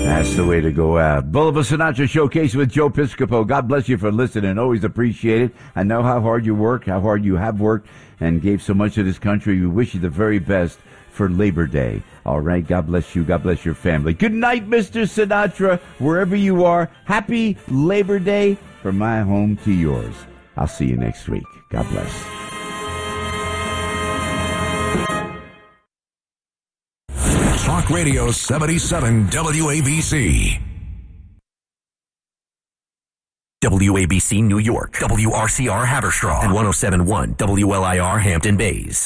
That's the way to go out. Bulova Sinatra Showcase with Joe Piscopo. God bless you for listening. Always appreciate it. I know how hard you work, how hard you have worked, and gave so much to this country. We wish you the very best for Labor Day. All right. God bless you. God bless your family. Good night, Mr. Sinatra, wherever you are. Happy Labor Day from my home to yours. I'll see you next week. God bless. Talk Radio 77 WABC. WABC New York, WRCR Haverstraw, and 107.1 WLIR Hampton Bays.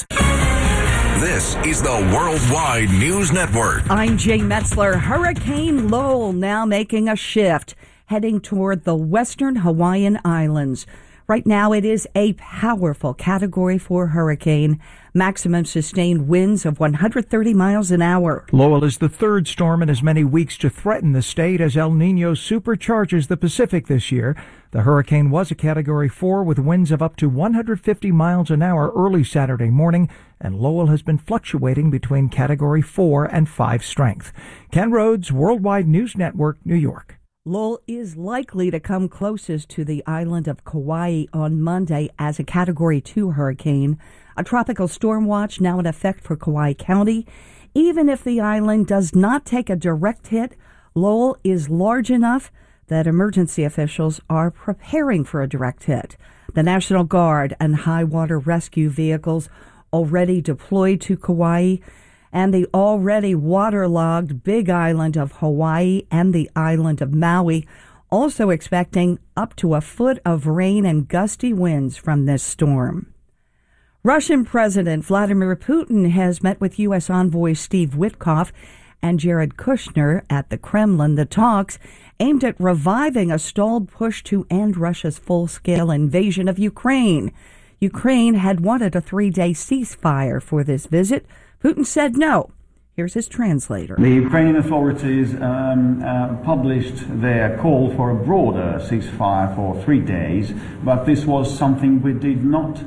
This is the Worldwide News Network. I'm Jay Metzler. Hurricane Lowell now making a shift, heading toward the western Hawaiian Islands. Right now, it is a powerful Category 4 hurricane. Maximum sustained winds of 130 miles an hour. Lowell is the third storm in as many weeks to threaten the state as El Nino supercharges the Pacific this year. The hurricane was a Category 4 with winds of up to 150 miles an hour early Saturday morning, and Lowell has been fluctuating between Category 4 and 5 strength. Ken Rhodes, Worldwide News Network, New York. Lowell is likely to come closest to the island of Kauai on Monday as a Category 2 hurricane. A tropical storm watch now in effect for Kauai County. Even if the island does not take a direct hit, Lowell is large enough that emergency officials are preparing for a direct hit. The National Guard and high water rescue vehicles already deployed to Kauai, and the already waterlogged Big Island of Hawaii and the island of Maui also expecting up to a foot of rain and gusty winds from this storm. Russian President Vladimir Putin has met with U.S. envoy Steve Witkoff and Jared Kushner at the Kremlin. The talks aimed at reviving a stalled push to end Russia's full-scale invasion of Ukraine. Ukraine had wanted a 3-day ceasefire for this visit. Putin said no. Here's his translator. The Ukrainian authorities published their call for a broader ceasefire for 3 days, but this was something we did not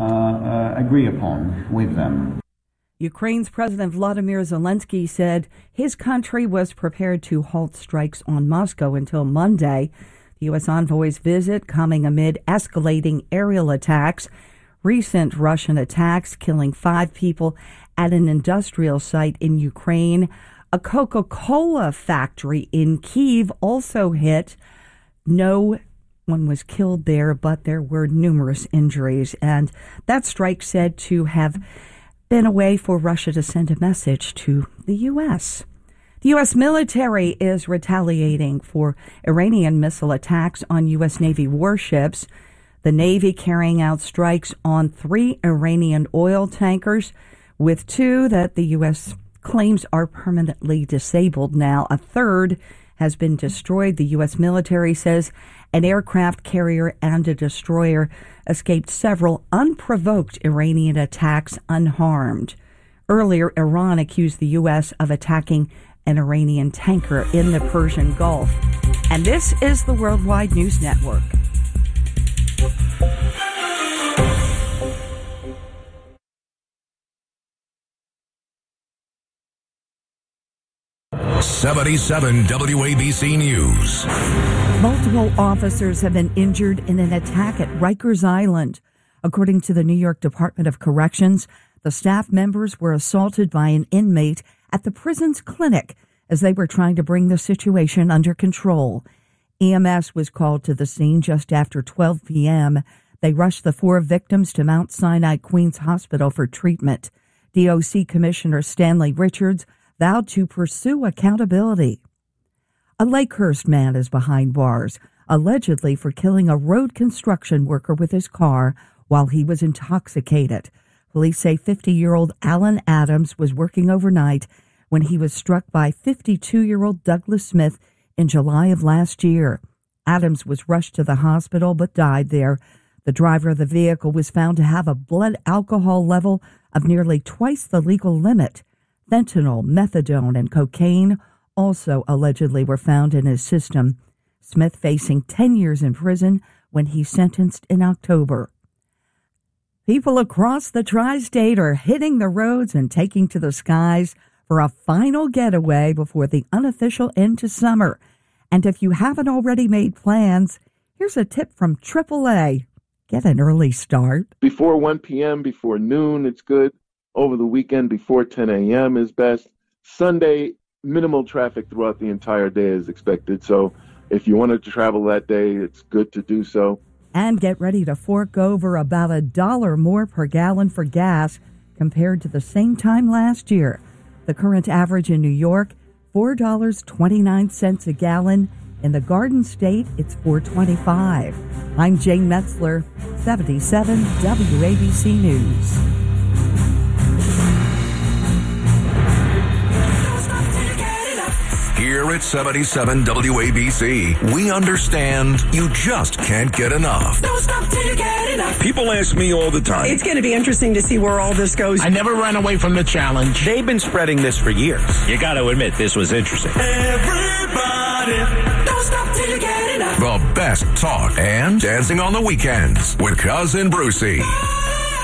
agree upon with them. Ukraine's President Volodymyr Zelensky said his country was prepared to halt strikes on Moscow until Monday. The U.S. envoy's visit coming amid escalating aerial attacks. Recent Russian attacks killing 5 people at an industrial site in Ukraine. A Coca-Cola factory in Kyiv also hit. No one was killed there, but there were numerous injuries. And that strike said to have been a way for Russia to send a message to the U.S. The U.S. military is retaliating for Iranian missile attacks on U.S. Navy warships. The Navy carrying out strikes on 3 Iranian oil tankers, with 2 that the U.S. claims are permanently disabled now. A third has been destroyed. The U.S. military says an aircraft carrier and a destroyer escaped several unprovoked Iranian attacks unharmed. Earlier, Iran accused the U.S. of attacking an Iranian tanker in the Persian Gulf. And this is the Worldwide News Network. 77 WABC News. Multiple officers have been injured in an attack at Rikers Island. According to the New York Department of Corrections, the staff members were assaulted by an inmate at the prison's clinic as they were trying to bring the situation under control. EMS was called to the scene just after 12 p.m. They rushed the 4 victims to Mount Sinai Queens Hospital for treatment. DOC Commissioner Stanley Richards vowed to pursue accountability. A Lakehurst man is behind bars, allegedly for killing a road construction worker with his car while he was intoxicated. Police say 50-year-old Alan Adams was working overnight when he was struck by 52-year-old Douglas Smith in July of last year. Adams was rushed to the hospital but died there. The driver of the vehicle was found to have a blood alcohol level of nearly twice the legal limit. Fentanyl, methadone, and cocaine also allegedly were found in his system. Smith facing 10 years in prison when he's sentenced in October. People across the tri-state are hitting the roads and taking to the skies for a final getaway before the unofficial end to summer. And if you haven't already made plans, here's a tip from AAA. Get an early start. Before 1 p.m., before noon, it's good. Over the weekend, before 10 a.m. is best. Sunday, minimal traffic throughout the entire day is expected. So if you wanted to travel that day, it's good to do so. And get ready to fork over about $1 more per gallon for gas compared to the same time last year. The current average in New York, $4.29 a gallon. In the Garden State, it's $4.25. I'm Jane Metzler, 77 WABC News. Here at 77 WABC, we understand you just can't get enough. Don't stop till you get enough. People ask me all the time. It's going to be interesting to see where all this goes. I never ran away from the challenge. They've been spreading this for years. You got to admit, this was interesting. Everybody, don't stop till you get enough. The best talk and dancing on the weekends with Cousin Brucey.